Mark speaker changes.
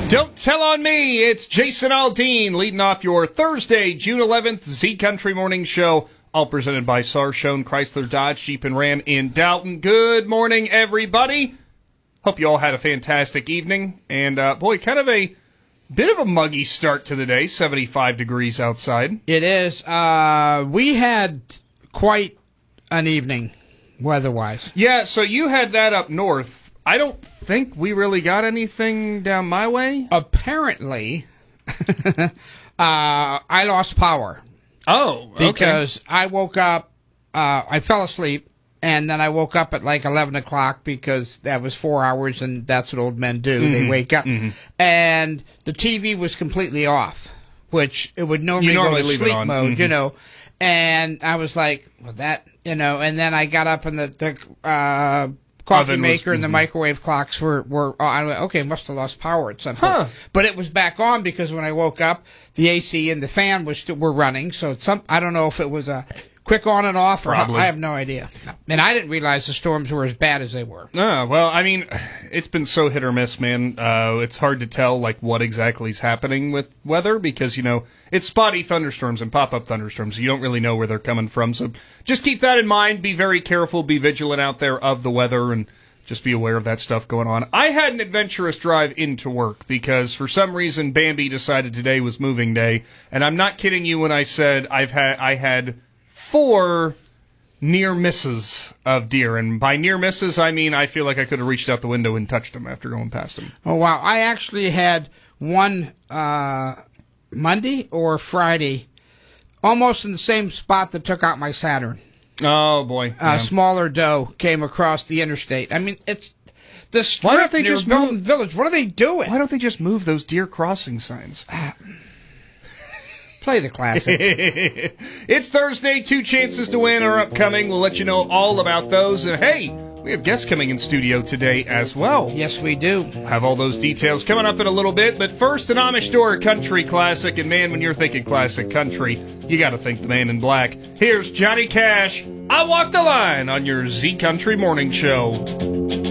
Speaker 1: Don't tell on me, it's Jason Aldean leading off your Thursday, June 11th Z Country Morning Show, all presented by Sarshone Chrysler Dodge Jeep and Ram in Dalton. Good morning, everybody. Hope you all had a fantastic evening, and boy, kind of a bit of a muggy start to the day, 75 degrees outside.
Speaker 2: It is. We had quite an evening, weather-wise.
Speaker 1: Yeah, so you had that up north. I don't think we really got anything down my way.
Speaker 2: Apparently, I lost power.
Speaker 1: Oh, okay.
Speaker 2: Because I woke up, I fell asleep, and then I woke up at like 11 o'clock because that was 4 hours, and that's what old men do. Mm-hmm. They wake up. Mm-hmm. And the TV was completely off, which it would normally go to sleep mode,
Speaker 1: mm-hmm.
Speaker 2: you know. And I was like, well, that, you know, and then I got up and the coffee maker and the microwave clocks were I went, okay, must have lost power at some point. But it was back on because when I woke up, the AC and the fan were running. So I don't know if it was a quick on and off or I have no idea. And I didn't realize the storms were as bad as they were.
Speaker 1: Well, I mean, it's been so hit or miss, man. It's hard to tell like what exactly is happening with weather because, you know, it's spotty thunderstorms and pop-up thunderstorms. You don't really know where they're coming from. So just keep that in mind. Be very careful. Be vigilant out there of the weather and just be aware of that stuff going on. I had an adventurous drive into work because for some reason Bambi decided today was moving day. And I'm not kidding you when I said I had 4 near misses of deer. And by near misses, I mean I feel like I could have reached out the window and touched them after going past them.
Speaker 2: Oh, wow. I actually had one Monday or Friday, almost in the same spot that took out my Saturn.
Speaker 1: Oh, boy.
Speaker 2: A smaller doe came across the interstate. I mean, it's the strip
Speaker 1: Why don't they just
Speaker 2: Milton Village. What are they doing?
Speaker 1: Why don't they just move those deer crossing signs?
Speaker 2: Play the classic.
Speaker 1: It's Thursday. 2 chances to win are upcoming. We'll let you know all about those. And hey, we have guests coming in studio today as well.
Speaker 2: Yes, we do.
Speaker 1: Have all those details coming up in a little bit. But first, an Amish Door country classic. And man, when you're thinking classic country, you got to think the Man in Black. Here's Johnny Cash. I Walk the Line on your Z Country Morning Show.